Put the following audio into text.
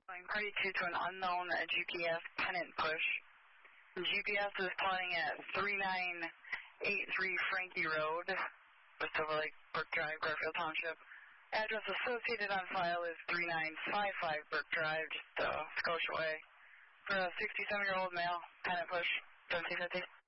Party 2 to an unknown GPS pennant push. GPS is plotting at 3983 Frankie Road, just over Lake Brook Drive, Garfield Township. Address associated on file is 3955 Brook Drive, just Scotia Way. For a 67-year-old male, pennant push, 1750.